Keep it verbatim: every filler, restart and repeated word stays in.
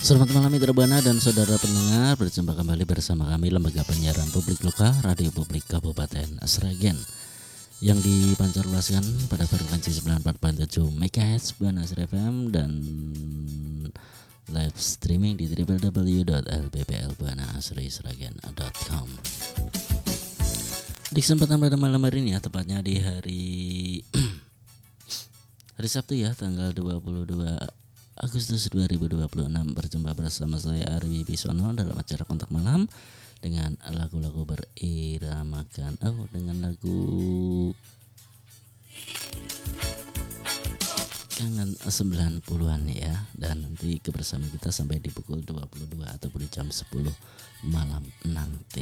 Selamat malam Mitra Buana dan saudara pendengar, berjumpa kembali bersama kami Lembaga Penyiaran Publik Lokal Radio Publik Kabupaten Sragen yang dipancarluaskan pada frekuensi sembilan puluh empat koma tujuh MHz Buana F M dan live streaming di w w w dot l b p l buana asri sragen dot com. Di kesempatan pada malam hari ini ya, tepatnya di hari hari Sabtu ya, tanggal dua puluh dua Agustus dua ribu dua puluh enam, berjumpa bersama saya Arwi Bisono dalam acara Kontak Malam dengan lagu-lagu beriramakan oh dengan lagu kangen sembilan puluhan ya, dan nanti kebersamaan kita sampai di pukul dua puluh dua ataupun di jam sepuluh malam nanti.